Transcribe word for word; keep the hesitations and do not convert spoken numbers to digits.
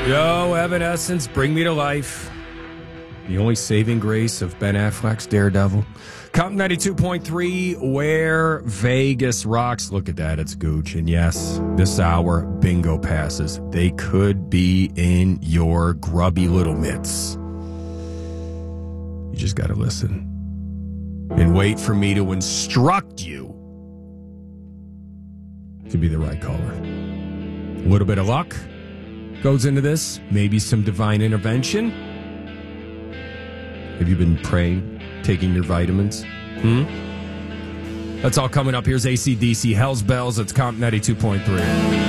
Yo, Evanescence, bring me to life. The only saving grace of Ben Affleck's Daredevil. Count ninety-two point three, where Vegas rocks. Look at that, it's Gooch. And yes, this hour, bingo passes. They could be in your grubby little mitts. You just got to listen and wait for me to instruct you to be the right caller. A little bit of luck goes into this. Maybe some divine intervention. Have you been praying, taking your vitamins? Hmm? That's all coming up. Here's A C D C, Hell's Bells. It's Comp ninety-two point three.